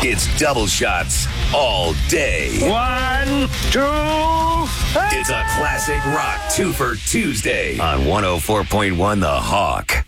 It's double shots all day. 1, 2, 3. It's a classic rock 2 for Tuesday on 104.1 The Hawk.